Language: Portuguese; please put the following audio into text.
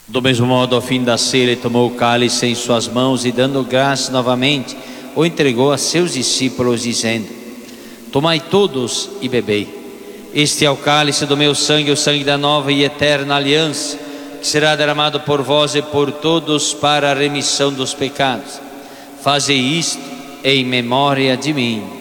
Do mesmo modo, ao fim da ceia, ele tomou o cálice em suas mãos e, dando graças novamente, o entregou a seus discípulos, dizendo: tomai todos e bebei. Este é o cálice do meu sangue, o sangue da nova e eterna aliança, que será derramado por vós e por todos para a remissão dos pecados. Fazei isto em memória de mim.